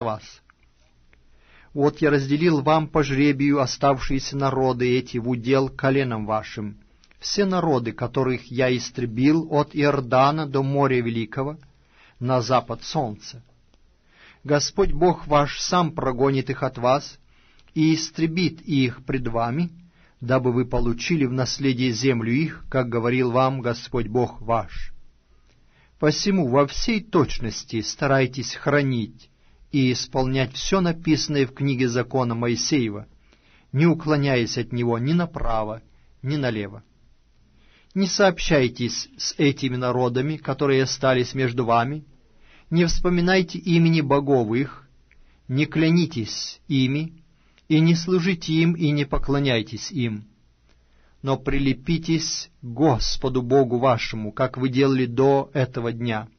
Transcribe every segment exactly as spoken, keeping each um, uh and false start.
вас. Вот я разделил вам по жребию оставшиеся народы эти в удел коленам вашим, все народы, которых я истребил от Иордана до моря Великого, на запад солнца. Господь Бог ваш сам прогонит их от вас и истребит их пред вами, дабы вы получили в наследие землю их, как говорил вам Господь Бог ваш. Посему во всей точности старайтесь хранить и исполнять все написанное в книге закона Моисеева, не уклоняясь от него ни направо, ни налево. Не сообщайтесь с этими народами, которые остались между вами, не вспоминайте имени богов их, не клянитесь ими, и не служите им, и не поклоняйтесь им, но прилепитесь к Господу Богу вашему, как вы делали до этого дня.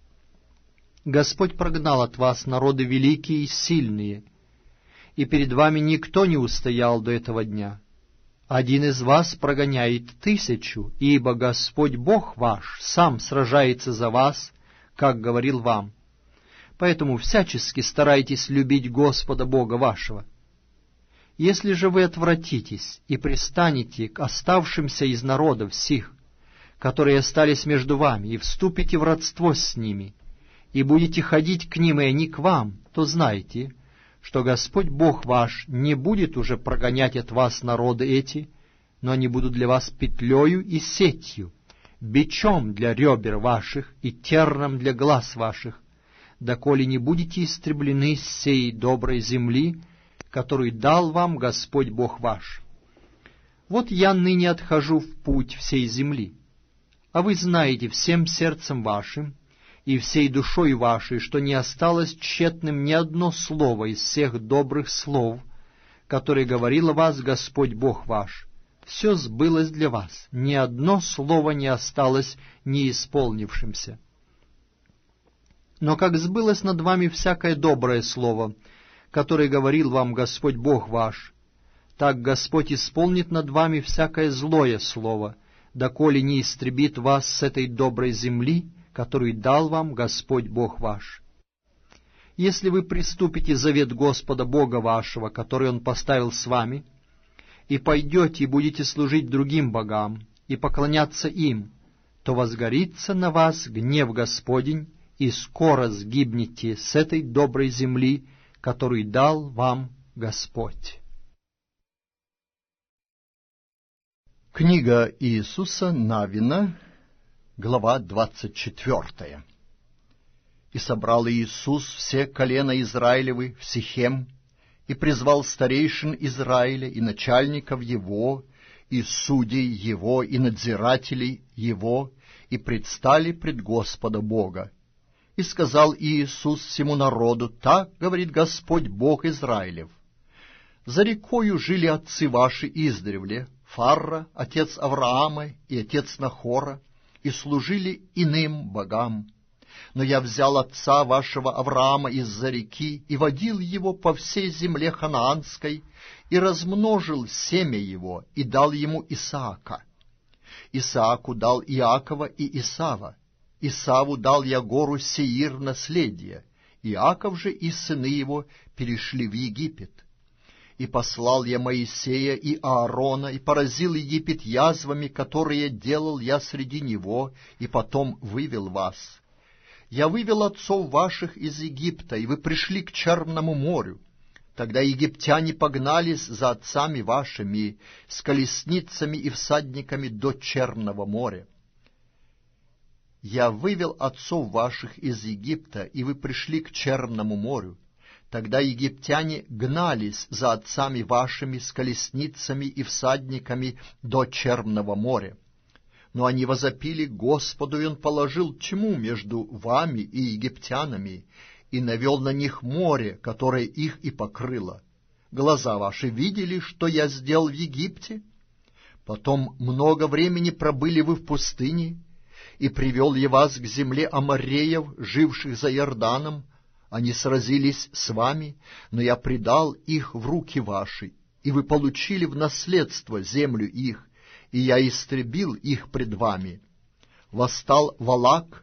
Господь прогнал от вас народы великие и сильные, и перед вами никто не устоял до этого дня. Один из вас прогоняет тысячу, ибо Господь Бог ваш сам сражается за вас, как говорил вам. Поэтому всячески старайтесь любить Господа Бога вашего. Если же вы отвратитесь и пристанете к оставшимся из народов сих, которые остались между вами, и вступите в родство с ними, и будете ходить к ним, и они к вам, то знайте, что Господь Бог ваш не будет уже прогонять от вас народы эти, но они будут для вас петлею и сетью, бичом для ребер ваших и терном для глаз ваших, доколе не будете истреблены с сей доброй земли, которую дал вам Господь Бог ваш. Вот я ныне отхожу в путь всей земли, а вы знаете всем сердцем вашим и всей душой вашей, что не осталось тщетным ни одно слово из всех добрых слов, которые говорил о вас Господь Бог ваш. Все сбылось для вас, ни одно слово не осталось неисполнившимся. Но как сбылось над вами всякое доброе слово, которое говорил вам Господь Бог ваш, так Господь исполнит над вами всякое злое слово, доколе не истребит вас с этой доброй земли, которую дал вам Господь Бог ваш. Если вы приступите завет Господа Бога вашего, который Он поставил с вами, и пойдете и будете служить другим богам, и поклоняться им, то возгорится на вас гнев Господень, и скоро сгибнете с этой доброй земли, которую дал вам Господь. Книга Иисуса Навина, глава двадцать четвертая. «И собрал Иисус все колена Израилевы в Сихем, и призвал старейшин Израиля, и начальников его, и судей его, и надзирателей его, и предстали пред Господа Бога. И сказал Иисус всему народу: так говорит Господь Бог Израилев: за рекою жили отцы ваши издревле, Фарра, отец Авраама, и отец Нахора, и служили иным богам. Но я взял отца вашего Авраама из-за реки и водил его по всей земле ханаанской, и размножил семя его, и дал ему Исаака. Исааку дал Иакова и Исава. Исаву дал я гору Сеир наследие, Иаков же и сыны его перешли в Египет. И послал я Моисея и Аарона, и поразил Египет язвами, которые делал я среди него, и потом вывел вас. Я вывел отцов ваших из Египта, и вы пришли к Черному морю. Тогда египтяне погнались за отцами вашими с колесницами и всадниками до Черного моря. Я вывел отцов ваших из Египта, и вы пришли к Черному морю. Тогда египтяне гнались за отцами вашими с колесницами и всадниками до Черного моря. Но они возопили Господу, и Он положил тьму между вами и египтянами, и навел на них море, которое их и покрыло. Глаза ваши видели, что я сделал в Египте? Потом много времени пробыли вы в пустыне, и привел я вас к земле амореев, живших за Иорданом. Они сразились с вами, но я предал их в руки ваши, и вы получили в наследство землю их, и я истребил их пред вами. Восстал Валак,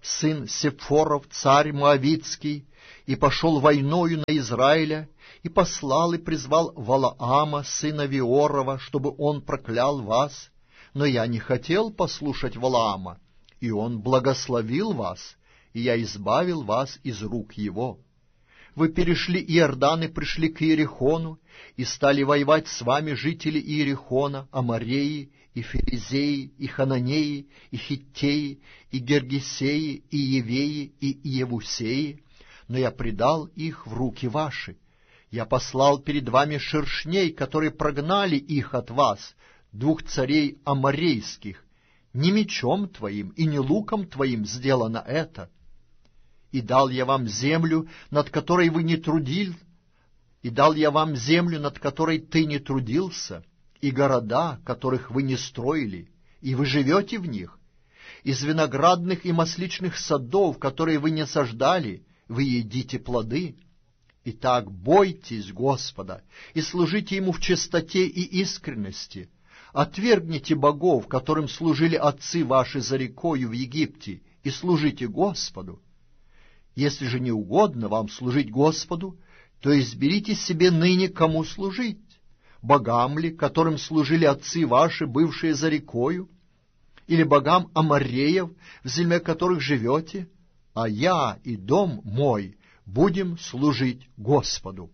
сын Сепфоров, царь Моавицкий, и пошел войною на Израиля, и послал и призвал Валаама, сына Виорова, чтобы он проклял вас. Но я не хотел послушать Валаама, и он благословил вас, и я избавил вас из рук его. Вы перешли Иордан и пришли к Иерихону, и стали воевать с вами жители Иерихона, Амореи, и Ферезеи, и Хананеи, и Хиттеи, и Гергесеи, и Евеи, и Иевусеи, но я предал их в руки ваши. Я послал перед вами шершней, которые прогнали их от вас, двух царей аморейских. Не мечом твоим и не луком твоим сделано это. И дал я вам землю, над которой вы не трудил, и дал я вам землю, над которой ты не трудился, и города, которых вы не строили, и вы живете в них. Из виноградных и масличных садов, которые вы не саждали, вы едите плоды. Итак, бойтесь Господа и служите Ему в чистоте и искренности. Отвергните богов, которым служили отцы ваши за рекою в Египте, и служите Господу. Если же не угодно вам служить Господу, то изберите себе ныне, кому служить, богам ли, которым служили отцы ваши, бывшие за рекою, или богам амореев, в земле которых живете, а я и дом мой будем служить Господу.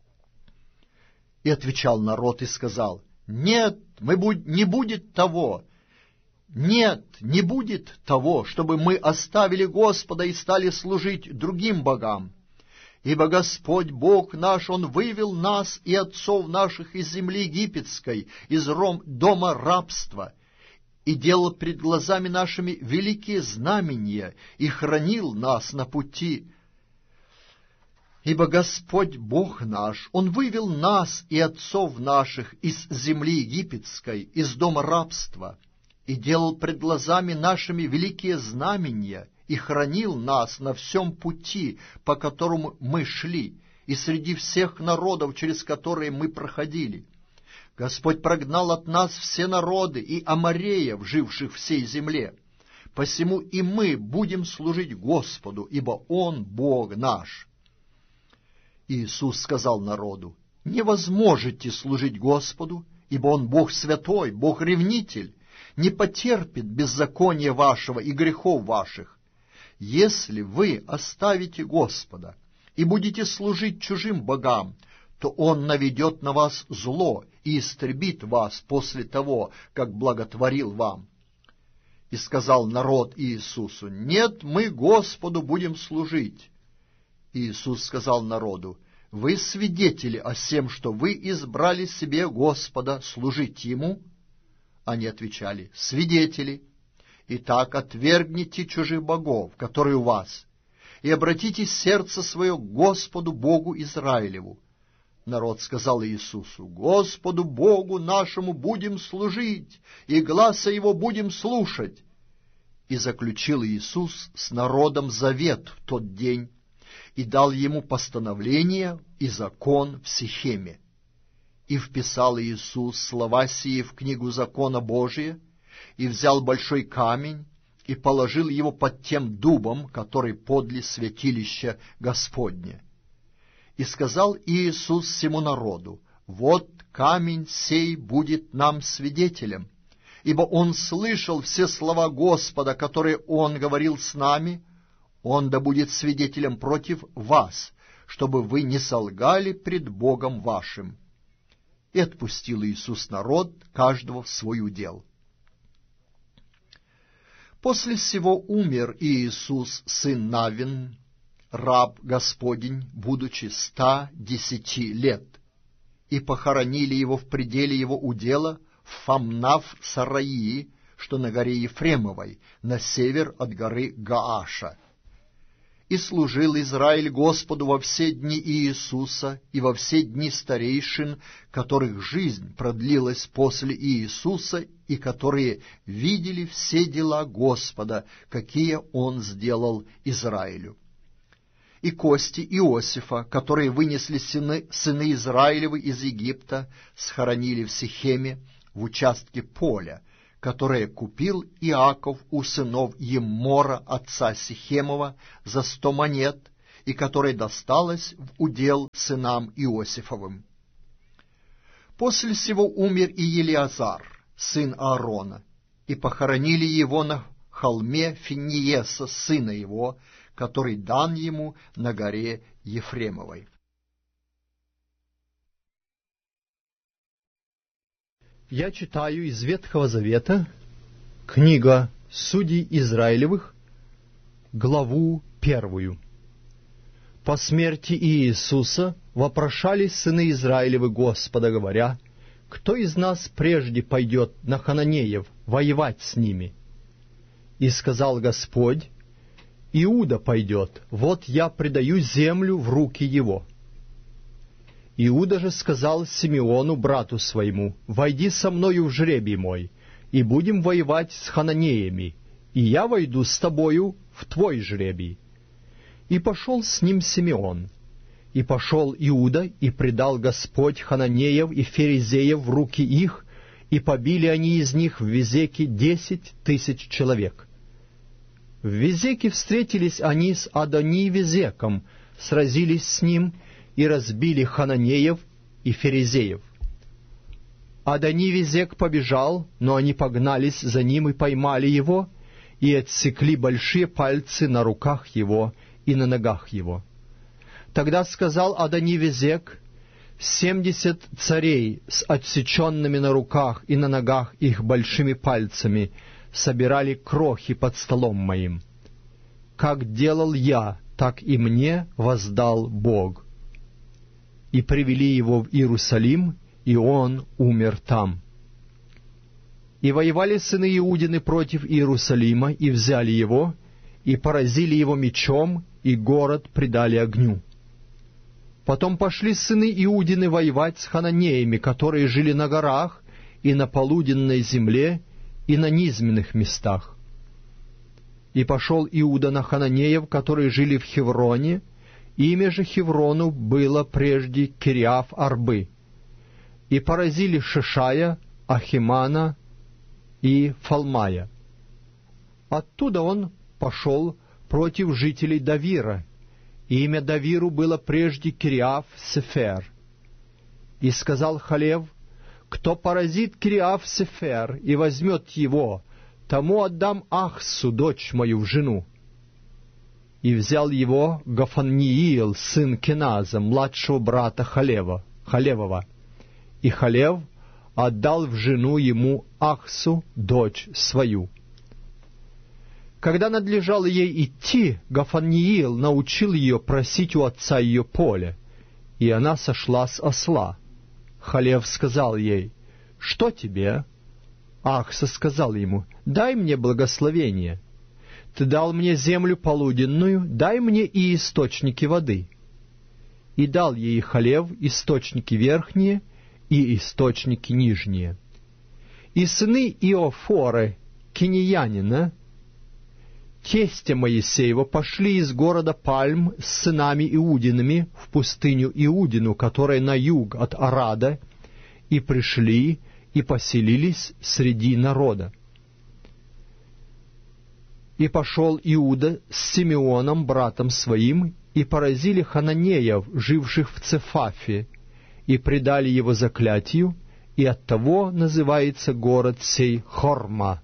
И отвечал народ и сказал: нет, мы будь, не будет того, нет, не будет того, чтобы мы оставили Господа и стали служить другим богам. Ибо Господь Бог наш, Он вывел нас и отцов наших из земли египетской, из ром, дома рабства, и делал пред глазами нашими великие знамения, и хранил нас на пути. Ибо Господь Бог наш, Он вывел нас и отцов наших из земли египетской, из дома рабства, и делал пред глазами нашими великие знамения, и хранил нас на всем пути, по которому мы шли, и среди всех народов, через которые мы проходили. Господь прогнал от нас все народы и амореев, живших в всей земле. Посему и мы будем служить Господу, ибо Он Бог наш. Иисус сказал народу: не возможете служить Господу, ибо Он Бог святой, Бог-ревнитель, не потерпит беззакония вашего и грехов ваших. Если вы оставите Господа и будете служить чужим богам, то Он наведет на вас зло и истребит вас после того, как благотворил вам. И сказал народ Иисусу: нет, мы Господу будем служить. Иисус сказал народу: вы свидетели о сем, что вы избрали себе Господа служить Ему? Они отвечали: свидетели. Итак, отвергните чужих богов, которые у вас, и обратите сердце свое к Господу Богу Израилеву. Народ сказал Иисусу: Господу Богу нашему будем служить, и гласа Его будем слушать. И заключил Иисус с народом завет в тот день, и дал ему постановление и закон в Сихеме. И вписал Иисус слова сии в книгу закона Божия, и взял большой камень, и положил его под тем дубом, который подле святилища Господня. И сказал Иисус всему народу: вот камень сей будет нам свидетелем, ибо он слышал все слова Господа, которые он говорил с нами, он да будет свидетелем против вас, чтобы вы не солгали пред Богом вашим. И отпустил Иисус народ, каждого в свой удел. После сего умер Иисус, сын Навин, раб Господень, будучи ста десяти лет, и похоронили его в пределе его удела в Фамнав-Сараии, что на горе Ефремовой, на север от горы Гааша. И служил Израиль Господу во все дни Иисуса и во все дни старейшин, которых жизнь продлилась после Иисуса, и которые видели все дела Господа, какие Он сделал Израилю. И кости Иосифа, которые вынесли сыны, сыны Израилевы из Египта, схоронили в Сихеме, в участке поля, которое купил Иаков у сынов Еммора, отца Сихемова, за сто монет, и которое досталось в удел сынам Иосифовым. После сего умер и Елиазар, сын Аарона, и похоронили его на холме Финиеса, сына его, который дан ему на горе Ефремовой. Я читаю из Ветхого Завета, книга Судей Израилевых, главу первую. По смерти Иисуса вопрошали сыны Израилевы Господа, говоря: «Кто из нас прежде пойдет на хананеев воевать с ними?» И сказал Господь: «Иуда пойдет, вот я предаю землю в руки его». Иуда же сказал Симеону, брату своему: «Войди со мною в жребий мой, и будем воевать с хананеями, и я войду с тобою в твой жребий». И пошел с ним Симеон. И пошел Иуда, и предал Господь хананеев и ферезеев в руки их, и побили они из них в Везеке десять тысяч человек. В Везеке встретились они с Адони-Везеком, сразились с ним и разбили хананеев и ферезеев. Адони-Везек побежал, но они погнались за ним и поймали его, и отсекли большие пальцы на руках его и на ногах его. Тогда сказал Адони-Везек: «Семьдесят царей с отсеченными на руках и на ногах их большими пальцами собирали крохи под столом моим. Как делал я, так и мне воздал Бог». И привели его в Иерусалим, и он умер там. И воевали сыны Иудины против Иерусалима, и взяли его, и поразили его мечом, и город предали огню. Потом пошли сыны Иудины воевать с хананеями, которые жили на горах, и на полуденной земле, и на низменных местах. И пошел Иуда на хананеев, которые жили в Хевроне. Имя же Хеврону было прежде Кириаф-Арбы. И поразили Шишая, Ахимана и Фалмая. Оттуда он пошел против жителей Давира. Имя Давиру было прежде Кириаф-Сефер. И сказал Халев: «Кто поразит Кириаф-Сефер и возьмет его, тому отдам Ахсу, дочь мою, в жену». И взял его Гафанниил, сын Кеназа, младшего брата Халева, Халевова. И Халев отдал в жену ему Ахсу, дочь свою. Когда надлежало ей идти, Гафанниил научил ее просить у отца ее поле, и она сошла с осла. Халев сказал ей: «Что тебе?» Ахса сказал ему: «Дай мне благословение. Ты дал мне землю полуденную, дай мне и источники воды». И дал ей Халев источники верхние и источники нижние. И сыны Иофоры, кинеянина, тестя Моисеева, пошли из города Пальм с сынами Иудиными в пустыню Иудину, которая на юг от Арада, и пришли и поселились среди народа. И пошел Иуда с Симеоном, братом своим, и поразили хананеев, живших в Цефафе, и предали его заклятию, и оттого называется город сей Хорма.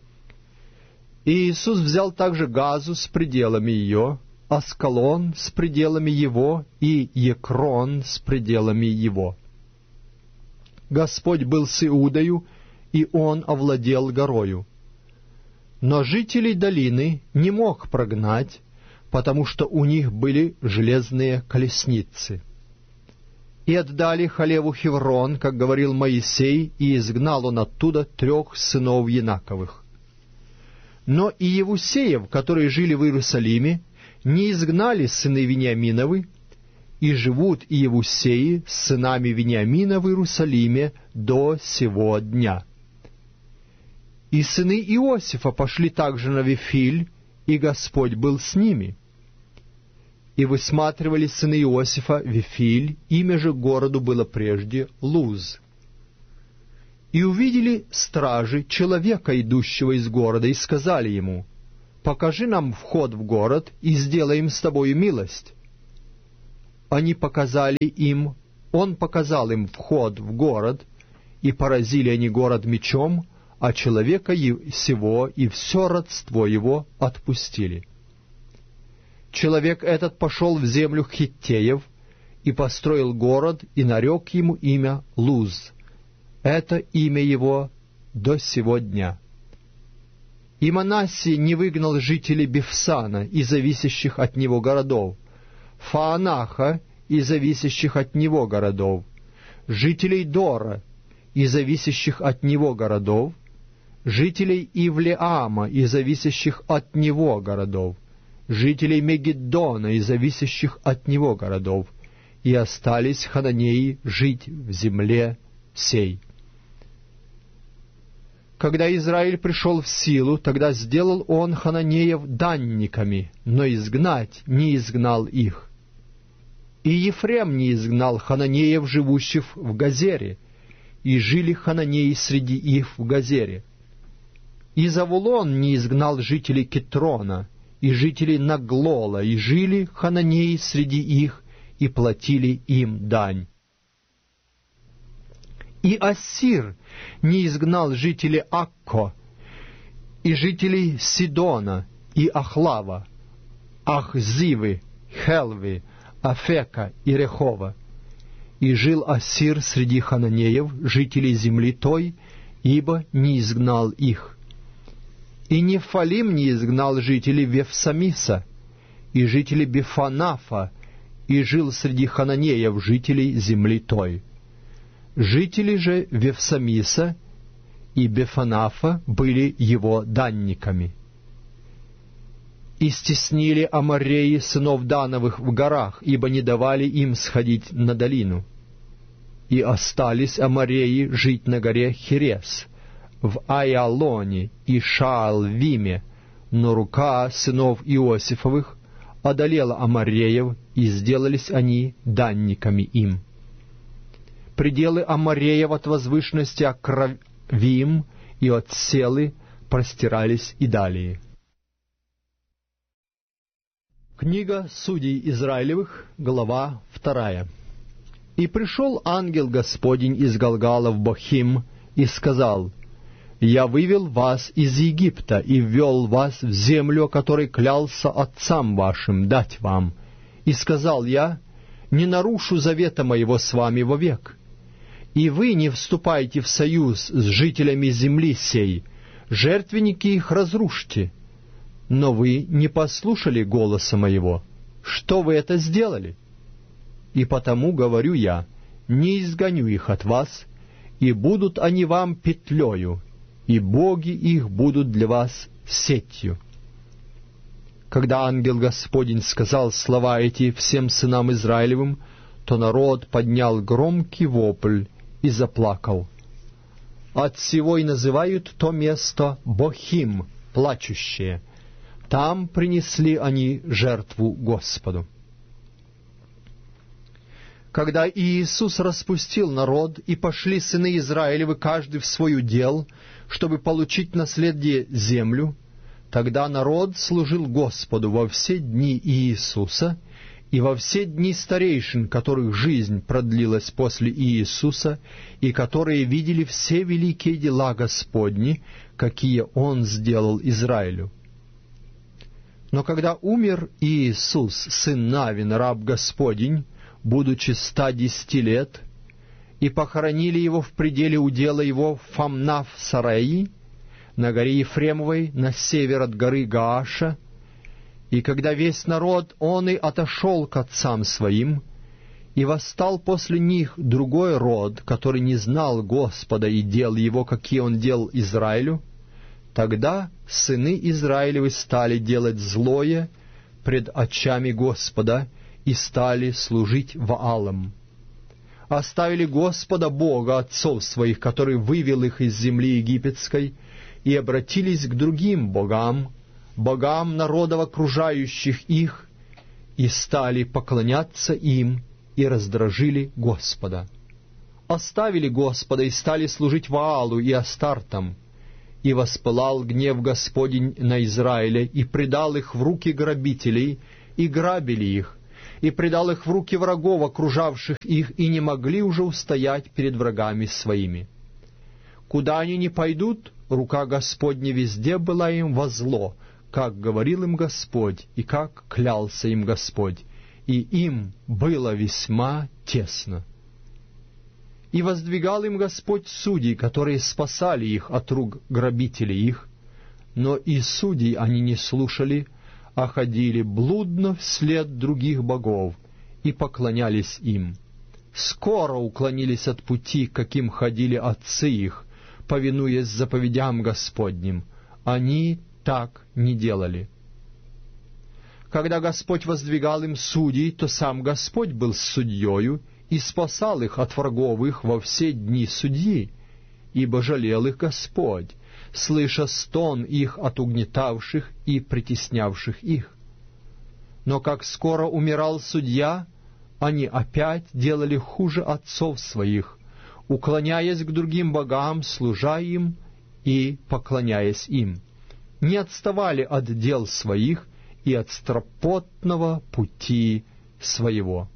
И Иисус взял также Газу с пределами ее, Аскалон с пределами его и Екрон с пределами его. Господь был с Иудою, и он овладел горою. Но жителей долины не мог прогнать, потому что у них были железные колесницы. И отдали Халеву Хеврон, как говорил Моисей, и изгнал он оттуда трех сынов Янаковых. Но и Евусеев, которые жили в Иерусалиме, не изгнали сыны Вениаминовы, и живут и Евусеи с сынами Вениамина в Иерусалиме до сего дня. И сыны Иосифа пошли также на Вифиль, и Господь был с ними. И высматривали сыны Иосифа Вифиль, имя же городу было прежде Луз. И увидели стражи человека, идущего из города, и сказали ему: «Покажи нам вход в город, и сделаем с тобою милость». Они показали им, он показал им вход в город, и поразили они город мечом, а человека сего и все родство его отпустили. Человек этот пошел в землю Хиттеев и построил город, и нарек ему имя Луз. Это имя его до сего дня. И Манассий не выгнал жителей Бефсана и зависящих от него городов, Фаанаха и зависящих от него городов, жителей Дора и зависящих от него городов, жителей Ивлеама и зависящих от него городов, жителей Мегиддона и зависящих от него городов, и остались хананеи жить в земле сей. Когда Израиль пришел в силу, тогда сделал он хананеев данниками, но изгнать не изгнал их. И Ефрем не изгнал хананеев, живущих в Газере, и жили хананеи среди их в Газере. И Завулон не изгнал жителей Китрона и жителей Наглола, и жили хананеи среди их, и платили им дань. И Ассир не изгнал жителей Акко, и жителей Сидона, и Ахлава, Ахзивы, Хелвы, Афека и Рехова. И жил Ассир среди хананеев, жителей земли той, ибо не изгнал их. И Нефалим не изгнал жителей Вефсамиса, и жителей Бефанафа, и жил среди хананеев, жителей земли той. Жители же Вефсамиса и Бефанафа были его данниками. И стеснили амореи сынов Дановых в горах, ибо не давали им сходить на долину. И остались амореи жить на горе Херес, в Айалоне и Шаалвиме, но рука сынов Иосифовых одолела амореев, и сделались они данниками им. Пределы амореев от возвышенности Акравим и от Селы простирались и далее. Книга Судей Израилевых, глава вторая. «И пришел ангел Господень из Галгала в Бохим и сказал: Я вывел вас из Египта и ввел вас в землю, о которой клялся отцам вашим дать вам. И сказал я: не нарушу завета моего с вами вовек. И вы не вступайте в союз с жителями земли сей, жертвенники их разрушьте. Но вы не послушали голоса моего. Что вы это сделали? И потому говорю я: не изгоню их от вас, и будут они вам петлею, и боги их будут для вас сетью». Когда ангел Господень сказал слова эти всем сынам Израилевым, то народ поднял громкий вопль и заплакал. Отсего и называют то место Бохим, плачущее. Там принесли они жертву Господу. Когда Иисус распустил народ, и пошли сыны Израилевы каждый в свой удел, чтобы получить наследие землю, тогда народ служил Господу во все дни Иисуса и во все дни старейшин, которых жизнь продлилась после Иисуса, и которые видели все великие дела Господни, какие Он сделал Израилю. Но когда умер Иисус, сын Навин, раб Господень, будучи ста десяти лет, и похоронили его в пределе удела его в Фамнав-Сараи, на горе Ефремовой, на север от горы Гааша, и когда весь народ, он и отошел к отцам своим, и восстал после них другой род, который не знал Господа и дел его, какие он делал Израилю, тогда сыны Израилевы стали делать злое пред очами Господа и стали служить Ваалам. Оставили Господа Бога отцов своих, который вывел их из земли египетской, и обратились к другим богам, богам народов окружающих их, и стали поклоняться им, и раздражили Господа. оставили Господа и стали служить Ваалу и Астартам. И воспылал гнев Господень на Израиля, и предал их в руки грабителей, и грабили их, и предал их в руки врагов, окружавших их, и не могли уже устоять перед врагами своими. Куда они ни пойдут, рука Господня везде была им во зло, как говорил им Господь, и как клялся им Господь, и им было весьма тесно. И воздвигал им Господь судей, которые спасали их от рук грабителей их, но и судей они не слушали, а ходили блудно вслед других богов и поклонялись им. Скоро уклонились от пути, каким ходили отцы их, повинуясь заповедям Господним. Они так не делали. Когда Господь воздвигал им судей, то сам Господь был с судьею и спасал их от врагов их во все дни судьи, ибо жалел их Господь, слыша стон их от угнетавших и притеснявших их. Но как скоро умирал судья, они опять делали хуже отцов своих, уклоняясь к другим богам, служа им и поклоняясь им, не отставали от дел своих и от стропотного пути своего.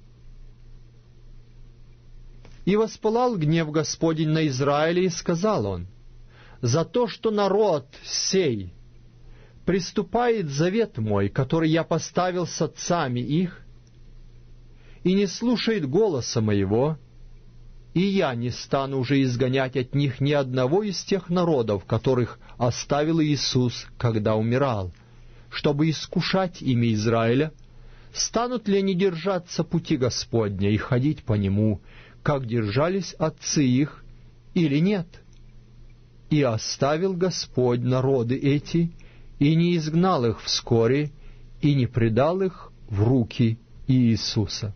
И воспылал гнев Господень на Израиле, и сказал он: «За то, что народ сей приступает завет мой, который я поставил с отцами их, и не слушает голоса моего, и я не стану уже изгонять от них ни одного из тех народов, которых оставил Иисус, когда умирал, чтобы искушать имя Израиля, станут ли они держаться пути Господня и ходить по нему, как держались отцы их, или нет? И оставил Господь народы эти, и не изгнал их вскоре, и не предал их в руки Иисуса».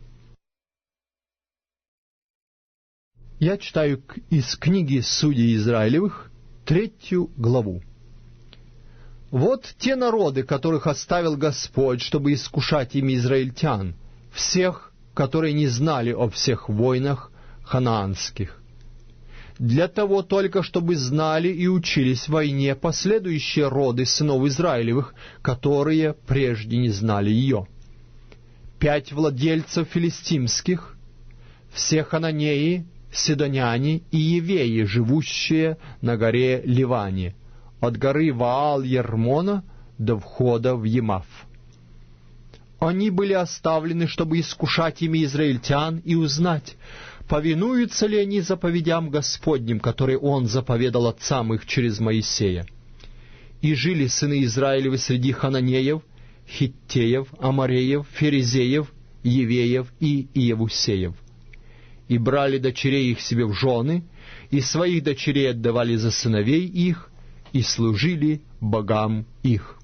Я читаю из книги Судей Израилевых, третью главу. «Вот те народы, которых оставил Господь, чтобы искушать ими израильтян, всех, которые не знали о всех войнах ханаанских, для того только, чтобы знали и учились войне последующие роды сынов Израилевых, которые прежде не знали ее. Пять владельцев филистимских, все хананеи, сидоняне и евеи, живущие на горе Ливане, от горы Ваал-Ермона до входа в Емаф. Они были оставлены, чтобы искушать ими израильтян и узнать, повинуются ли они заповедям Господним, которые Он заповедал отцам их через Моисея. И жили сыны Израилевы среди хананеев, хиттеев, амореев, ферезеев, евеев и иевусеев. И брали дочерей их себе в жены, и своих дочерей отдавали за сыновей их, и служили богам их.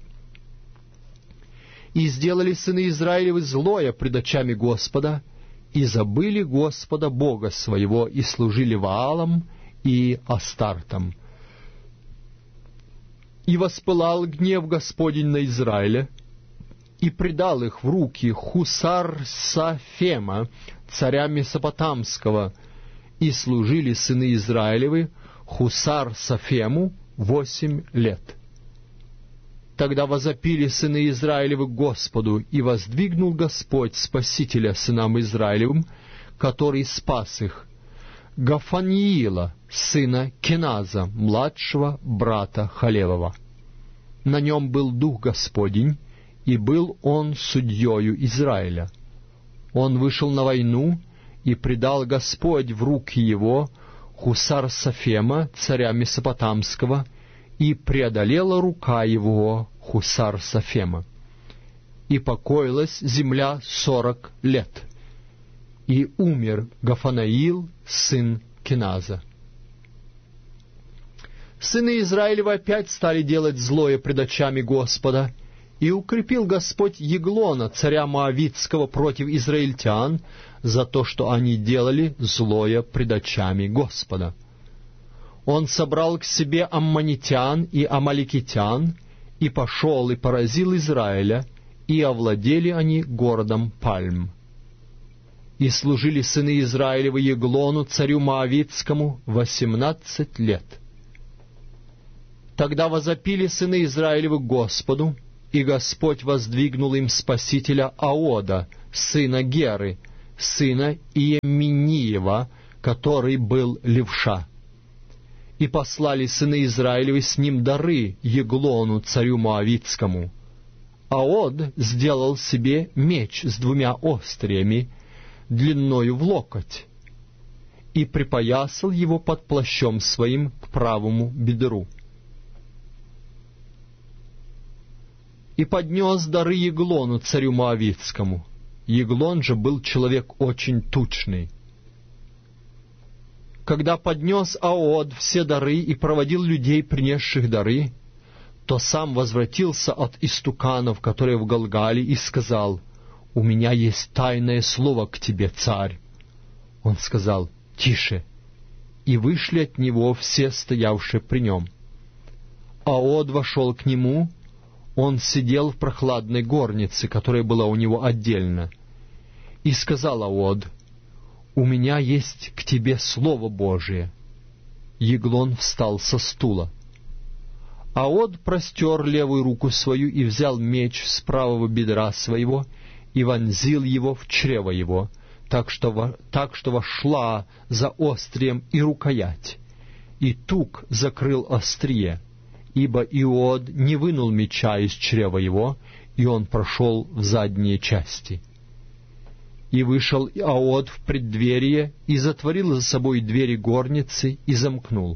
И сделали сыны Израилевы злое пред очами Господа, и забыли Господа Бога своего, и служили Ваалам и Астартам. И воспылал гнев Господень на Израиля, и предал их в руки Хусар-Сафема, царя Месопотамского, и служили сыны Израилевы Хусар-Сафему восемь лет. Тогда возопили сыны Израилевы к Господу, и воздвигнул Господь Спасителя сынам Израилевым, который спас их, Гафаниила, сына Кеназа, младшего брата Халевова. На нем был Дух Господень, и был он судьею Израиля. Он вышел на войну, и предал Господь в руки его Хусар-Сафема, царя Месопотамского, и преодолела рука его Хусар-Сафема. И покоилась земля сорок лет, и умер Гафанаил, сын Кеназа. Сыны Израилева опять стали делать злое пред очами Господа, и укрепил Господь Еглона, царя Моавитского, против израильтян, за то, что они делали злое пред очами Господа. Он собрал к себе аммонитян и амаликитян, и пошел и поразил Израиля, и овладели они городом Пальм. И служили сыны Израилевы Еглону, царю Моавитскому, восемнадцать лет. Тогда возопили сыны Израилевы к Господу, и Господь воздвигнул им спасителя Аода, сына Геры, сына Иеминиева, который был левша. И послали сыны Израилевы с ним дары Еглону, царю Моавитскому. Аод сделал себе меч с двумя остриями, длиною в локоть, и припоясал его под плащом своим к правому бедру. И поднес дары Еглону, царю Моавитскому. Еглон же был человек очень тучный. Когда поднес Аод все дары и проводил людей, принесших дары, то сам возвратился от истуканов, которые в Галгале, и сказал: «У меня есть тайное слово к тебе, царь». Он сказал: «Тише». И вышли от него все стоявшие при нем. Аод вошел к нему, он сидел в прохладной горнице, которая была у него отдельно. И сказал Аод: «У меня есть к тебе слово Божие». Еглон встал со стула. Аод простер левую руку свою и взял меч с правого бедра своего и вонзил его в чрево его, так что, во, так что вошла за острием и рукоять, и тук закрыл острие, ибо Иод не вынул меча из чрева его, и он прошел в задние части. И вышел Аод в преддверие, и затворил за собой двери горницы, и замкнул.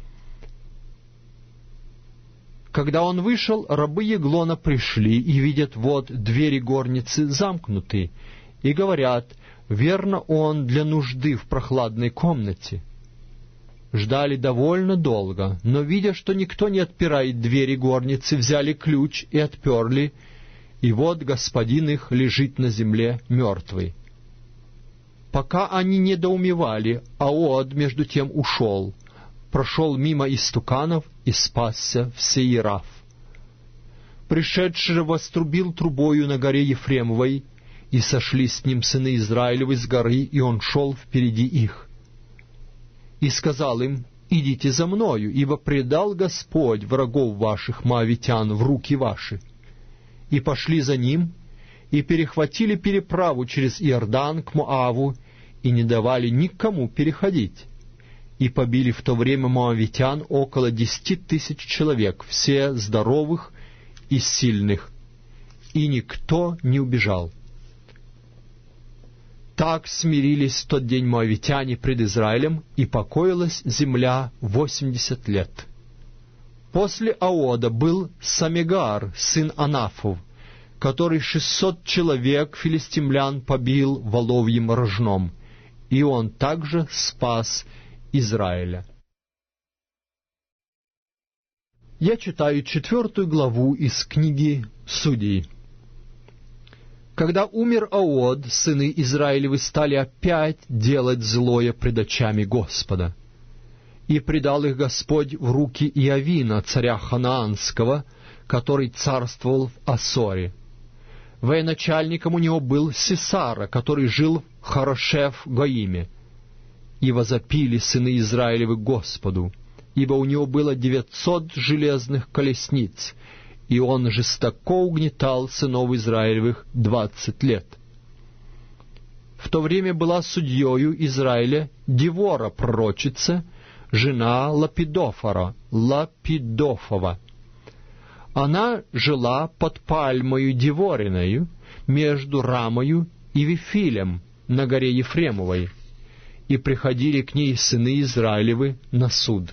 Когда он вышел, рабы Еглона пришли и видят, вот двери горницы замкнуты, и говорят: верно, он для нужды в прохладной комнате. Ждали довольно долго, но, видя, что никто не отпирает двери горницы, взяли ключ и отперли, и вот господин их лежит на земле мертвый. Пока они недоумевали, Аод между тем ушел, прошел мимо истуканов и спасся в Сеирав. Пришедший вострубил трубою на горе Ефремовой, и сошли с ним сыны Израилевы с горы, и он шел впереди их. И сказал им: идите за мною, ибо предал Господь врагов ваших, моавитян, в руки ваши. И пошли за ним, и перехватили переправу через Иордан к Моаву, и не давали никому переходить. И побили в то время моавитян около десяти тысяч человек, все здоровых и сильных, и никто не убежал. Так смирились в тот день моавитяне пред Израилем, и покоилась земля восемьдесят лет. После Аода был Самегар, сын Анафов, который шестьсот человек филистимлян побил воловьим рожном, и он также спас Израиля. Я читаю четвертую главу из книги Судей. Когда умер Аод, сыны Израилевы стали опять делать злое пред очами Господа. И предал их Господь в руки Иовина, царя Ханаанского, который царствовал в Ассоре. Военачальником у него был Сисара, который жил в Харошев-Гоиме. И возопили сыны Израилевы Господу, ибо у него было девятьсот железных колесниц, и он жестоко угнетал сынов Израилевых двадцать лет. В то время была судьею Израиля Девора пророчица, жена Лапидофора, Лапидофова. Она жила под пальмою Девориною, между Рамою и Вифилем на горе Ефремовой, и приходили к ней сыны Израилевы на суд.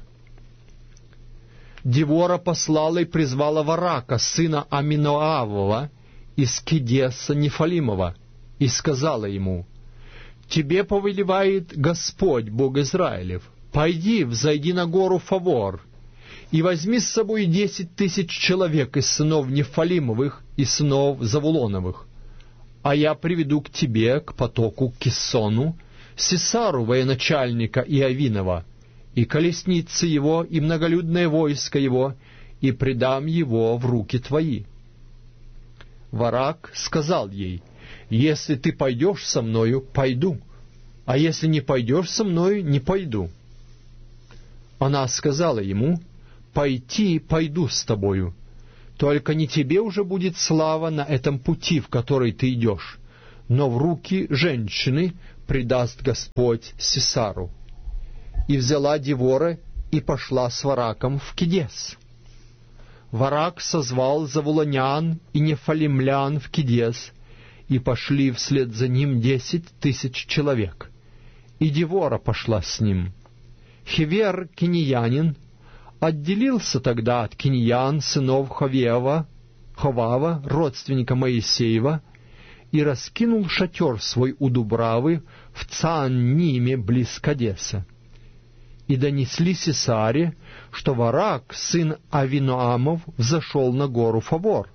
Девора послала и призвала Варака, сына Аминоавова, из Кедеса Нефалимова, и сказала ему: «Тебе повелевает Господь, Бог Израилев, пойди, взойди на гору Фавор, и возьми с собой десять тысяч человек из сынов Нефалимовых и сынов Завулоновых, а я приведу к тебе, к потоку Киссону, Сисару, военачальника Иовинова, и колесницы его, и многолюдное войско его, и предам его в руки твои». Варак сказал ей: если ты пойдешь со мною, пойду, а если не пойдешь со мною, не пойду». Она сказала ему: «Пойти пойду с тобою, только не тебе уже будет слава на этом пути, в который ты идешь, но в руки женщины предаст Господь Сисару». И взяла Девора и пошла с Вараком в Кедес. Варак созвал завулонян и нефалимлян в Кедес, и пошли вслед за ним десять тысяч человек. И Девора пошла с ним. Хевер, киньянин, отделился тогда от киньян сынов Ховева, Ховава, родственника Моисеева, и раскинул шатер свой у Дубравы в Цаанниме близ Кадеса. И донесли Сисаре, что Варак, сын Авиноамов, взошел на гору Фавор.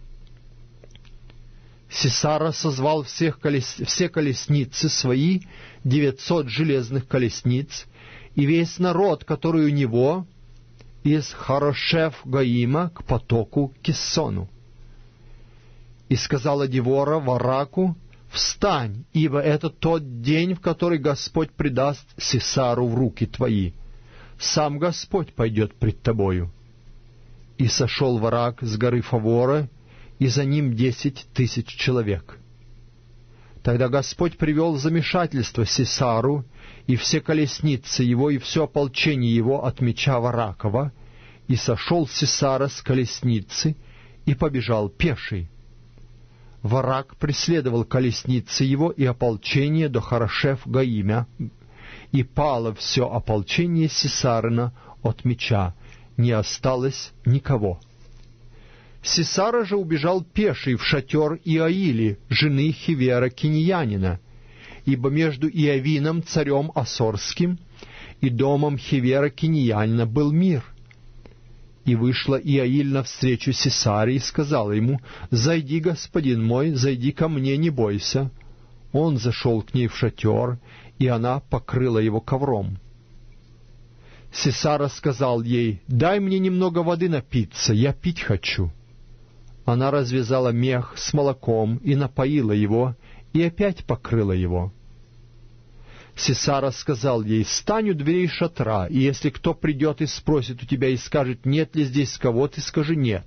Сисара созвал всех колес... все колесницы свои, девятьсот железных колесниц, и весь народ, который у него, из Харошев-Гаима к потоку Киссону. И сказала Девора Вараку: «Встань, ибо это тот день, в который Господь предаст Сисару в руки твои. Сам Господь пойдет пред тобою». И сошел Варак с горы Фавора, и за ним десять тысяч человек. Тогда Господь привел в замешательство Сисару, и все колесницы его, и все ополчение его от меча Варакова, и сошел Сисара с колесницы, и побежал пеший. Варак преследовал колесницы его и ополчение до Харошев-Гаимя, и пало все ополчение Сисарина от меча, не осталось никого. Сисара же убежал пеший в шатер Иаили, жены Хевера киньянина, ибо между Иавином, царем Асорским, и домом Хевера киньянина был мир. И вышла Иаиль навстречу Сисаре и сказала ему: «Зайди, господин мой, зайди ко мне, не бойся». Он зашел к ней в шатер, и она покрыла его ковром. Сисара сказал ей: «Дай мне немного воды напиться, я пить хочу». Она развязала мех с молоком и напоила его, и опять покрыла его. Сисара сказал ей: «Стань у дверей шатра, и если кто придет и спросит у тебя и скажет: нет ли здесь кого, ты скажи: нет».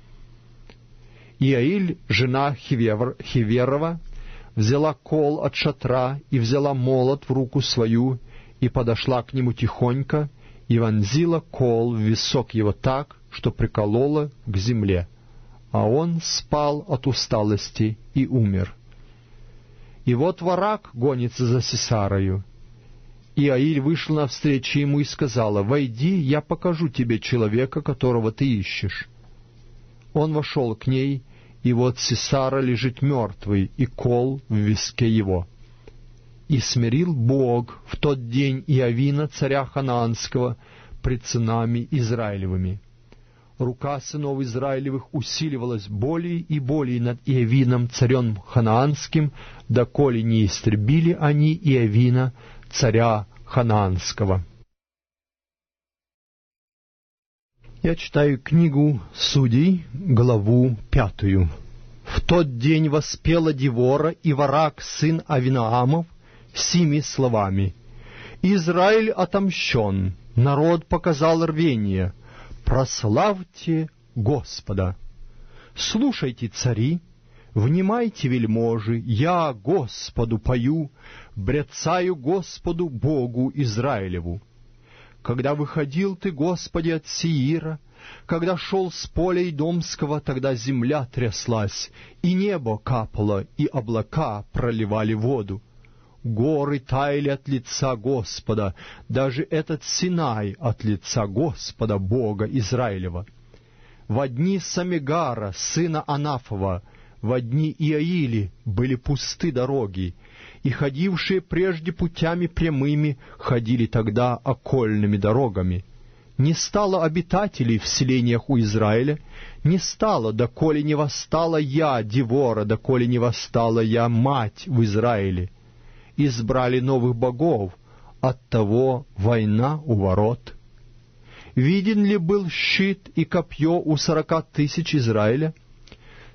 Иаиль, жена Хевер, Хеверова, взяла кол от шатра и взяла молот в руку свою, и подошла к нему тихонько, и вонзила кол в висок его так, что приколола к земле, а он спал от усталости и умер. И вот Варак гонится за Сисарою. Иаиль вышла навстречу ему и сказала: «Войди, я покажу тебе человека, которого ты ищешь». Он вошел к ней, и вот Сисара лежит мертвый, и кол в виске его. И смирил Бог в тот день Иавина, царя Ханаанского, пред сынами Израилевыми. Рука сынов Израилевых усиливалась более и более над Иавином, царем Ханаанским, доколе не истребили они Иавина, царя Ханаанского. Я читаю книгу Судей, главу пятую. В тот день воспела Девора и Варак, сын Авиноамов, сими словами: «Израиль отомщен, народ показал рвение. Прославьте Господа! Слушайте, цари, внимайте, вельможи, я Господу пою, бряцаю Господу Богу Израилеву. Когда выходил ты, Господи, от Сеира, когда шел с поля Идомского, тогда земля тряслась, и небо капало, и облака проливали воду. Горы таяли от лица Господа, даже этот Синай от лица Господа, Бога Израилева. Во дни Самигара, сына Анафова, во дни Иаили были пусты дороги, и ходившие прежде путями прямыми ходили тогда окольными дорогами. Не стало обитателей в селениях у Израиля, не стало, доколе не восстала я, Девора, доколе не восстала я, мать в Израиле. Избрали новых богов, оттого война у ворот. Виден ли был щит и копье у сорока тысяч Израиля?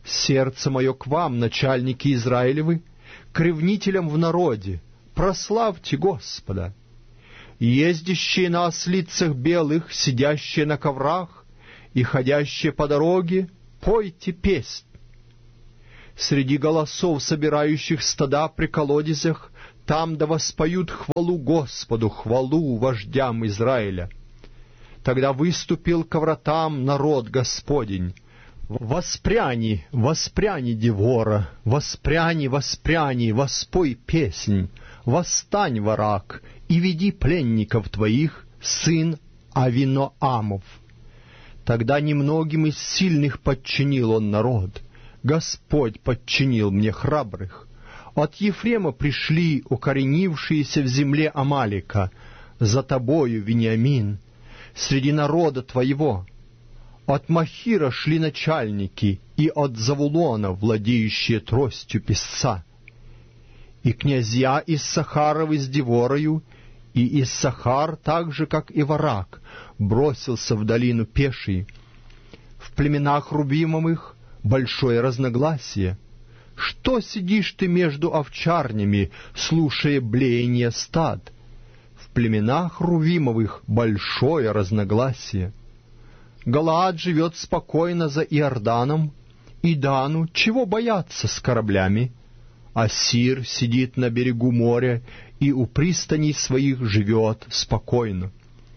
Сердце мое к вам, начальники Израилевы, к ревнителям в народе, прославьте Господа. Ездящие на ослицах белых, сидящие на коврах и ходящие по дороге, пойте песнь. Среди голосов, собирающих стада при колодезях, там да воспоют хвалу Господу, хвалу вождям Израиля. Тогда выступил ко вратам народ Господень. Воспряни, воспряни, Девора, воспряни, воспряни, воспой песнь, восстань, варак, и веди пленников твоих, сын Авиноамов. Тогда немногим из сильных подчинил он народ. Господь подчинил мне храбрых. От Ефрема пришли укоренившиеся в земле Амалика, за тобою, Вениамин, среди народа твоего. От Махира шли начальники, и от Завулона, владеющие тростью песца. И князья из Сахаровы с Деворою, и Иссахар, так же, как и Варак, бросился в долину пеший. В племенах Рубимовых большое разногласие. Что сидишь ты между овчарнями, слушая блеяние стад? В племенах Рувимовых большое разногласие. Галаад живет спокойно за Иорданом, и Дану чего бояться с кораблями? Ассир сидит на берегу моря и у пристаней своих живет спокойно.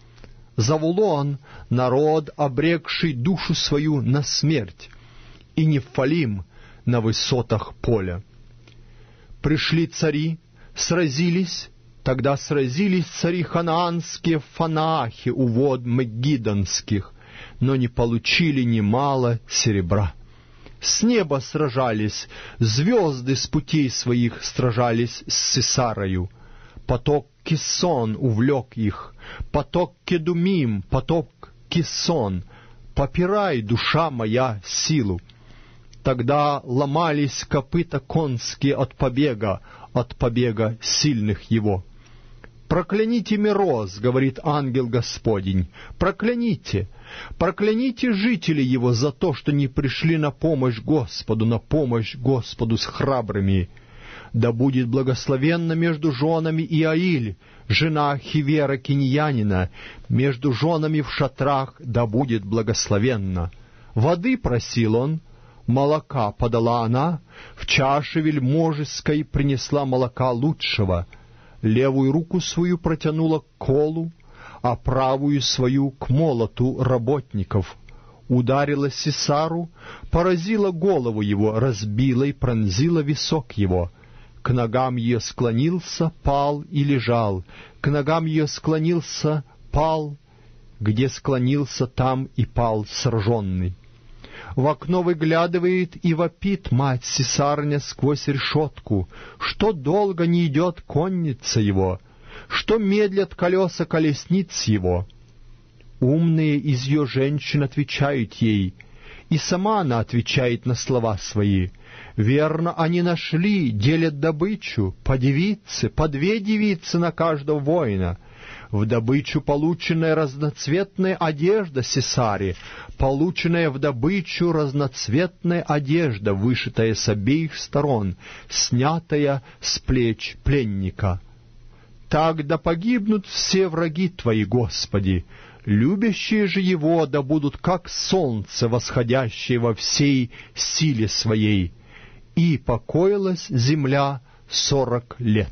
Завулон — народ, обрекший душу свою на смерть, и Нефалим на высотах поля. Пришли цари, сразились, тогда сразились цари ханаанские в Фанаахе у вод Мегидонских, но не получили немало серебра. С неба сражались, звезды с путей своих сражались с Сесарою. Поток Кисон увлек их, поток Кедумим, поток Кисон. Попирай, душа моя, силу. Тогда ломались копыта конские от побега, от побега сильных его. «Прокляните Мироз, — говорит ангел Господень, — прокляните, прокляните жители его за то, что не пришли на помощь Господу, на помощь Господу с храбрыми. Да будет благословенна между женами Иаиль, жена Хивера Киньянина, между женами в шатрах да будет благословенна. Воды просил он, молока подала она, в чаше вельможеской принесла молока лучшего, левую руку свою протянула к колу, а правую свою к молоту работников. Ударила Сесару, поразила голову его, разбила и пронзила висок его. К ногам ее склонился, пал и лежал, к ногам ее склонился, пал, где склонился, там и пал сраженный. В окно выглядывает и вопит мать Сесарня сквозь решетку, что долго не идет конница его, что медлят колеса колесниц его. Умные из ее женщин отвечают ей, и сама она отвечает на слова свои. Верно, они нашли, делят добычу, по девице, по две девицы на каждого воина. В добычу полученная разноцветная одежда Сесаре, полученная в добычу разноцветная одежда, вышитая с обеих сторон, снятая с плеч пленника. Так да погибнут все враги Твои, Господи, любящие же Его да будут как солнце, восходящее во всей силе Своей. И покоилась земля сорок лет.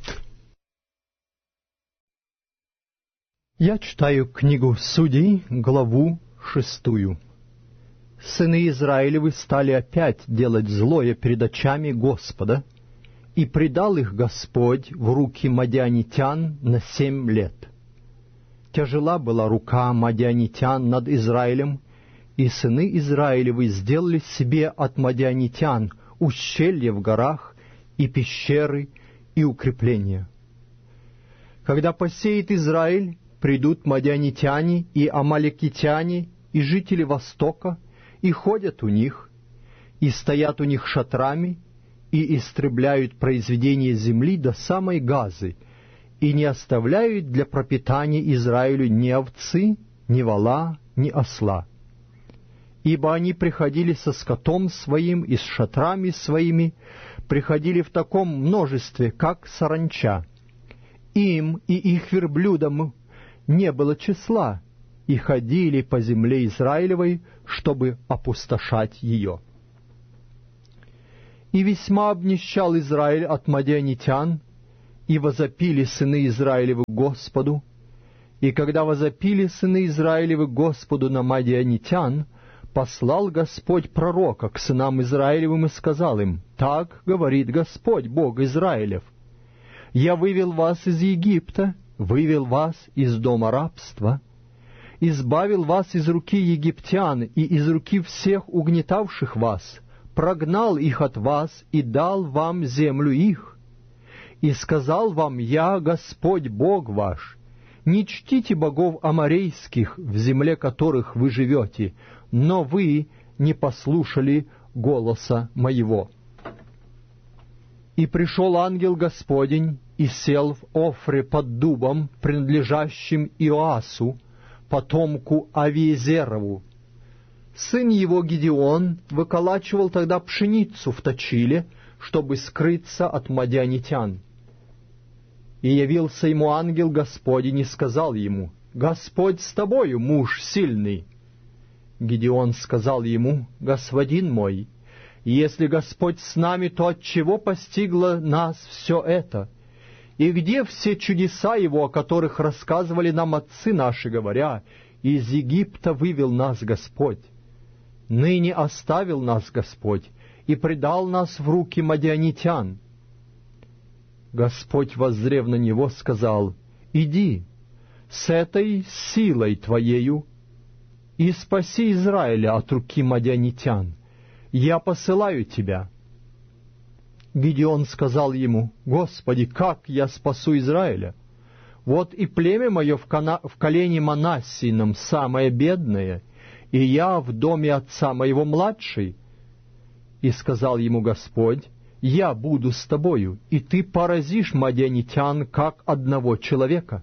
Я читаю книгу Судей, главу шестую. Сыны Израилевы стали опять делать злое перед очами Господа, и предал их Господь в руки мадианитян на семь лет. Тяжела была рука мадианитян над Израилем, и сыны Израилевы сделали себе от мадианитян ущелья в горах, и пещеры, и укрепления. Когда посеет Израиль, придут мадианитяне и амалекитяне, и жители Востока, и ходят у них, и стоят у них шатрами, и истребляют произведения земли до самой Газы, и не оставляют для пропитания Израилю ни овцы, ни вола, ни осла. ибо они приходили со скотом своим и с шатрами своими, приходили в таком множестве, как саранча. Им и их верблюдам не было числа, и ходили по земле Израилевой, чтобы опустошать ее. И весьма обнищал Израиль от мадианитян, и возопили сыны Израилевы Господу. И когда возопили сыны Израилевы Господу на мадианитян, послал Господь пророка к сынам Израилевым и сказал им: «Так говорит Господь, Бог Израилев: Я вывел вас из Египта, вывел вас из дома рабства, избавил вас из руки египтян и из руки всех угнетавших вас, прогнал их от вас и дал вам землю их. И сказал вам Я, Господь Бог ваш: не чтите богов аморейских, в земле которых вы живете, но вы не послушали голоса моего». И пришел ангел Господень и сел в Офре под дубом, принадлежащим Иоасу, потомку Авиезерову. Сын его Гидеон выколачивал тогда пшеницу в точиле, чтобы скрыться от мадианитян. И явился ему ангел Господень и сказал ему: «Господь с тобою, муж сильный». Гидеон сказал ему: «Господин мой, если Господь с нами, то отчего постигло нас все это? И где все чудеса Его, о которых рассказывали нам отцы наши, говоря: из Египта вывел нас Господь? Ныне оставил нас Господь и предал нас в руки мадианитян». Господь, воззрев на него, сказал: «Иди с этой силой твоею и спаси Израиля от руки мадианитян. Я посылаю тебя». Гидеон сказал ему: «Господи, как я спасу Израиля? Вот и племя мое в, кона... в колене Манассийном самое бедное, и я в доме отца моего младший». И сказал ему Господь: «Я буду с тобою, и ты поразишь мадианитян, как одного человека».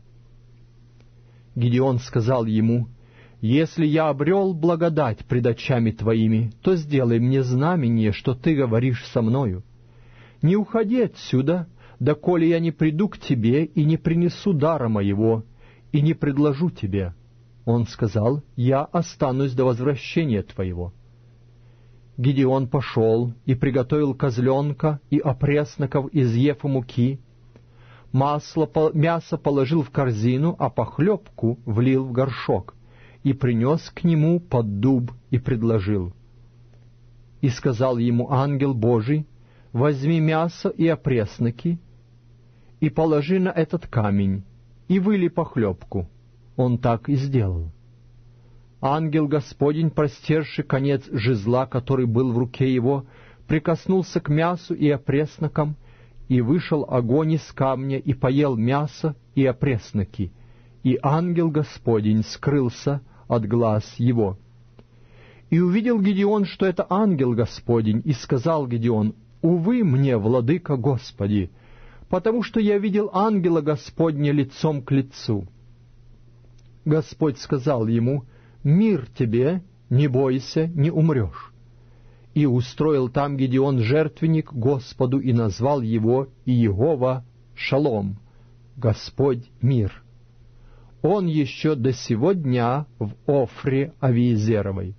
Гидеон сказал ему: «Если я обрел благодать пред очами твоими, то сделай мне знамение, что ты говоришь со мною. Не уходи отсюда, доколе я не приду к тебе и не принесу дара моего, и не предложу тебе». Он сказал: «Я останусь до возвращения твоего». Гидеон пошел и приготовил козленка и опресноков из ефа муки, масло, мясо положил в корзину, а похлебку влил в горшок, и принес к нему под дуб и предложил. И сказал ему ангел Божий: «Возьми мясо и опресноки, и положи на этот камень, и выли похлебку». Он так и сделал. Ангел Господень, простерши конец жезла, который был в руке его, прикоснулся к мясу и опреснокам, и вышел огонь из камня, и поел мясо и опресноки, и ангел Господень скрылся от глаз его. И увидел Гидеон, что это ангел Господень, и сказал Гидеон: «Увы мне, владыка Господи, потому что я видел ангела Господня лицом к лицу». Господь сказал ему: «Мир тебе, не бойся, не умрешь». И устроил там Гидеон жертвенник Господу, и назвал его Иегова Шалом, Господь мир. Он еще до сего дня в Офре Авиезеровой.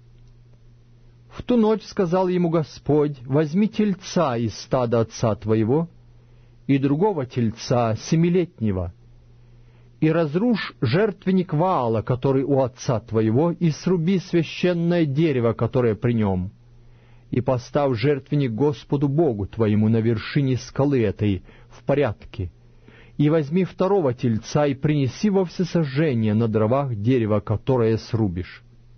В ту ночь сказал ему Господь: «Возьми тельца из стада отца твоего и другого тельца семилетнего, и разрушь жертвенник Ваала, который у отца твоего, и сруби священное дерево, которое при нем, и поставь жертвенник Господу Богу твоему на вершине скалы этой в порядке, и возьми второго тельца и принеси во всесожжение на дровах дерево, которое срубишь».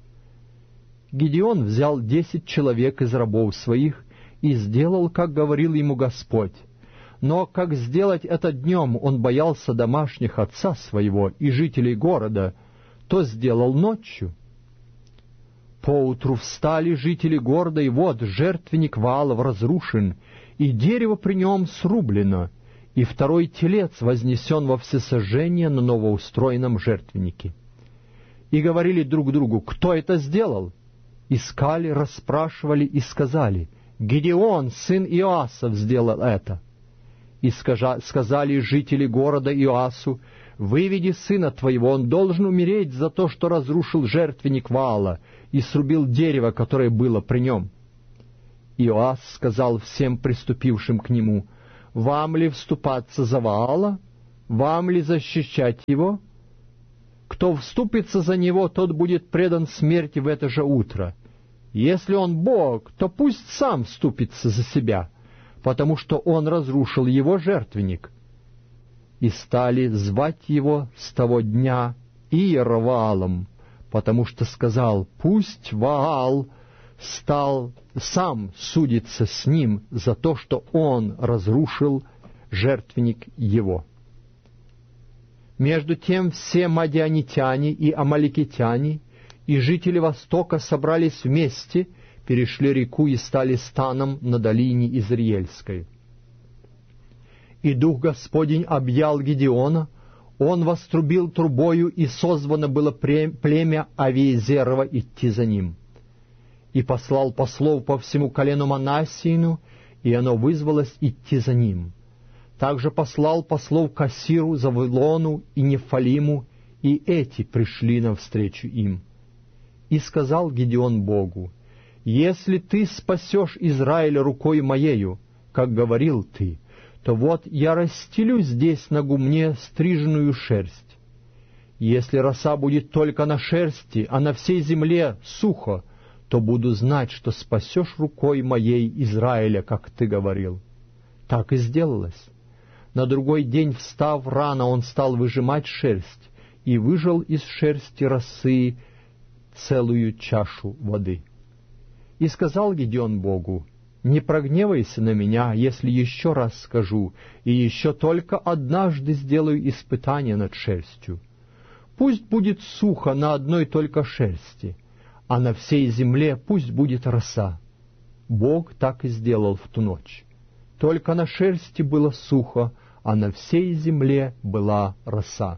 Гидеон взял десять человек из рабов своих и сделал, как говорил ему Господь. Но как сделать это днем он боялся домашних отца своего и жителей города, то сделал ночью. Поутру встали жители города, и вот жертвенник Ваалов разрушен, и дерево при нем срублено, и второй телец вознесен во всесожжение на новоустроенном жертвеннике. И говорили друг другу: «Кто это сделал?» искали, расспрашивали и сказали: «Гидеон, сын Иоасов, сделал это». И скажа, сказали жители города Иоасу: «Выведи сына твоего, он должен умереть за то, что разрушил жертвенник Ваала и срубил дерево, которое было при нем». Иоас сказал всем приступившим к нему: «Вам ли вступаться за Ваала? Вам ли защищать его? Кто вступится за него, тот будет предан смерти в это же утро. Если он Бог, то пусть сам вступится за себя, потому что он разрушил его жертвенник». И стали звать его с того дня Иероваалом, потому что сказал: «Пусть Ваал стал сам судиться с ним за то, что он разрушил жертвенник его». Между тем все мадианитяне и амаликитяне и жители Востока собрались вместе, перешли реку и стали станом на долине Израильской. И Дух Господень объял Гидеона, он вострубил трубою, и созвано было племя Авиезерово идти за ним. И послал послов по всему колену Манассиину, и оно вызвалось идти за ним. Также послал послов к Ассиру, Завулону и Нефалиму, и эти пришли навстречу им. И сказал Гидеон Богу: «Если ты спасешь Израиля рукой моею, как говорил ты, то вот я расстелю здесь на гумне стриженную шерсть. Если роса будет только на шерсти, а на всей земле сухо, то буду знать, что спасешь рукой моей Израиля, как ты говорил». Так и сделалось. На другой день, встав рано, он стал выжимать шерсть, и выжал из шерсти росы целую чашу воды. И сказал Гидеон Богу: «Не прогневайся на меня, если еще раз скажу, и еще только однажды сделаю испытание над шерстью. Пусть будет сухо на одной только шерсти, а на всей земле пусть будет роса». Бог так и сделал в ту ночь. Только на шерсти было сухо, а на всей земле была роса.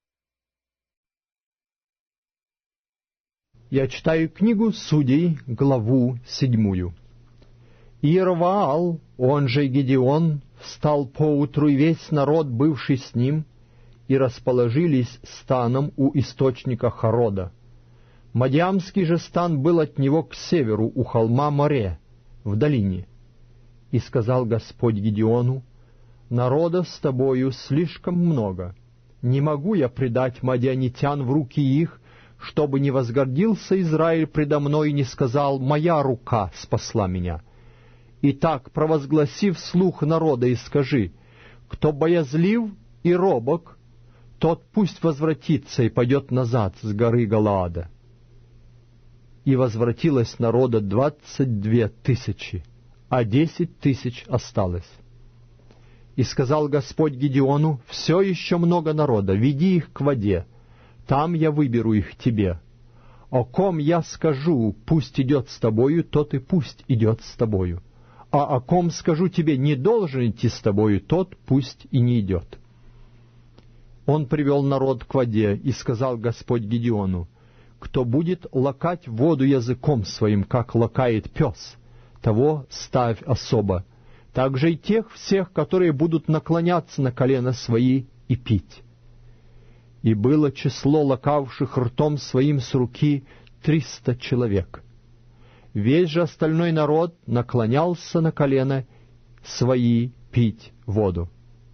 Я читаю книгу Судей, главу седьмую. Иероваал, он же Гидеон, встал поутру, и весь народ, бывший с ним, и расположились станом у источника Харода. Мадиамский же стан был от него к северу, у холма Море, в долине. И сказал Господь Гидеону: «Народа с тобою слишком много. Не могу я предать мадианитян в руки их, чтобы не возгордился Израиль предо мной и не сказал: моя рука спасла меня. Итак, провозгласи вслух народа и скажи: кто боязлив и робок, тот пусть возвратится и пойдет назад с горы Галаада». И возвратилось народа двадцать две тысячи, а десять тысяч осталось. И сказал Господь Гидеону: «Все еще много народа, веди их к воде, там я выберу их тебе. О ком я скажу: пусть идет с тобою, тот и пусть идет с тобою. А о ком скажу тебе: не должен идти с тобою, тот пусть и не идет». Он привел народ к воде, и сказал Господь Гидеону: «Кто будет лакать воду языком своим, как лакает пес, того ставь особо, также и тех всех, которые будут наклоняться на колено свои и пить». И было число лакавших ртом своим с руки триста человек. Весь же остальной народ наклонялся на колено свои пить воду.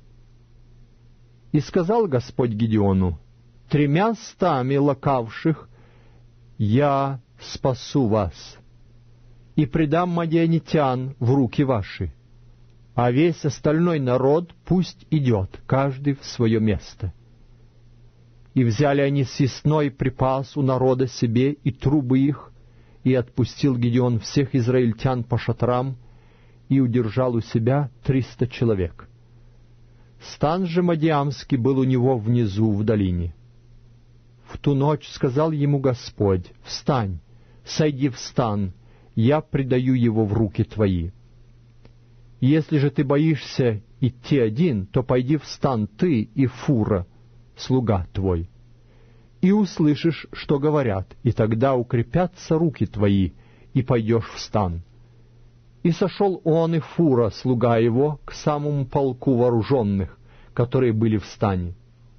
И сказал Господь Гидеону: «Тремя стами лакавших я спасу вас, и предам мадианитян в руки ваши, а весь остальной народ пусть идет, каждый в свое место». И взяли они съестной припас у народа себе и трубы их, и отпустил Гидеон всех израильтян по шатрам, и удержал у себя триста человек. Стан же Мадиамский был у него внизу в долине. В ту ночь сказал ему Господь: «Встань, сойди в стан, я предаю его в руки твои. Если же ты боишься идти один, то пойди в стан ты и Фура, слуга твой». и услышишь, что говорят, и тогда укрепятся руки твои, и пойдешь в стан». И сошел он и Фура, слуга его, к самому полку вооруженных, которые были в стане.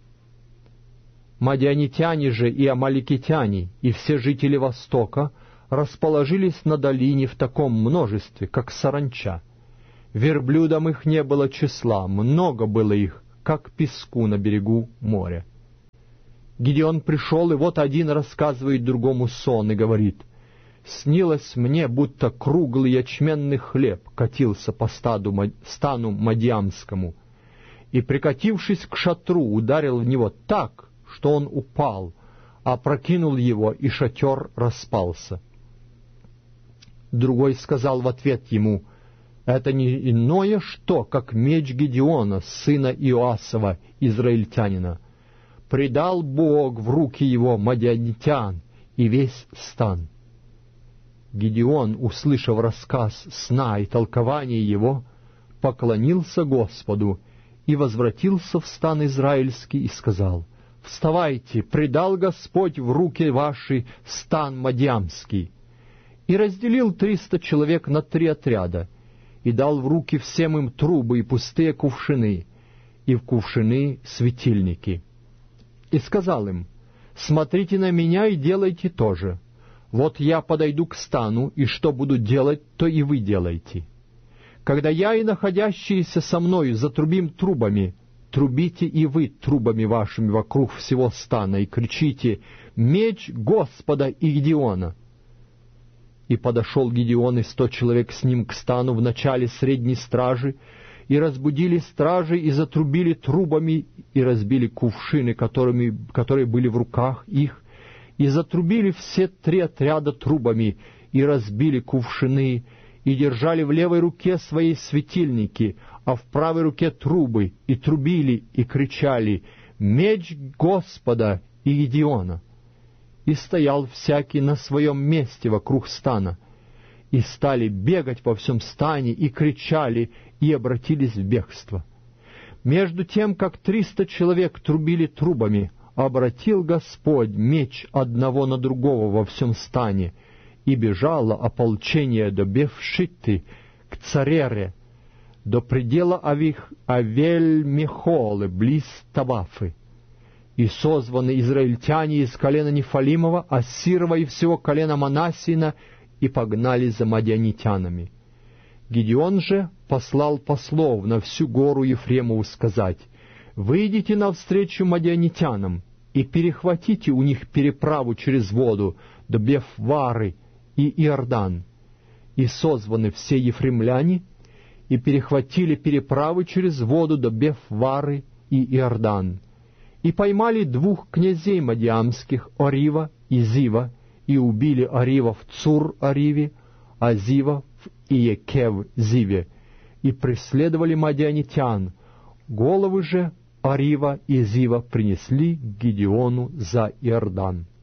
Мадианитяне же и амаликитяне, и все жители Востока расположились на долине в таком множестве, как саранча. Верблюдам их не было числа, много было их, как песку на берегу моря. Гидеон пришел, и вот один рассказывает другому сон и говорит: «Снилось мне, будто круглый ячменный хлеб катился по стаду, стану Мадиамскому, и, прикатившись к шатру, ударил в него так, что он упал, опрокинул его, и шатер распался». Другой сказал в ответ ему: «Это не иное что, как меч Гидеона, сына Иоасова, израильтянина. Предал Бог в руки его мадианитян и весь стан». Гидеон, услышав рассказ сна и толкование его, поклонился Господу и возвратился в стан израильский и сказал: «Вставайте, предал Господь в руки ваши стан мадиамский». И разделил триста человек на три отряда, и дал в руки всем им трубы и пустые кувшины, и в кувшины светильники. И сказал им: «Смотрите на меня и делайте то же. Вот я подойду к стану, и что буду делать, то и вы делайте. Когда я и находящиеся со мною затрубим трубами, трубите и вы трубами вашими вокруг всего стана, и кричите: меч Господа и Гидеона». И подошел Гидеон и сто человек с ним к стану в начале средней стражи, и разбудили стражи, и затрубили трубами, и разбили кувшины, которыми, которые были в руках их, и затрубили все три отряда трубами, и разбили кувшины, и держали в левой руке свои светильники, а в правой руке трубы, и трубили, и кричали: «Меч Господа и Гидеона!» И стоял всякий на своем месте вокруг стана, и стали бегать во всем стане, и кричали, и обратились в бегство. Между тем, как триста человек трубили трубами, обратил Господь меч одного на другого во всем стане, и бежало ополчение до Бефшитты к Царере, до предела Авих Авель-Мехолы, близ Табафы. И созваны израильтяне из колена Нефалимова, Ассирова и всего колена Манассина, и погнали за мадианитянами. Гидеон же послал послов на всю гору Ефремову сказать: «Выйдите навстречу мадианитянам и перехватите у них переправу через воду до Бефвары и Иордан». И созваны все ефремляне, и перехватили переправы через воду до Бефвары и Иордан, и поймали двух князей мадиамских, Орива и Зива, и убили Орива в Цур-Ориве, а Зива в Иекев-Зиве, и преследовали мадианитян. Головы же Орива и Зива принесли к Гидеону за Иордан.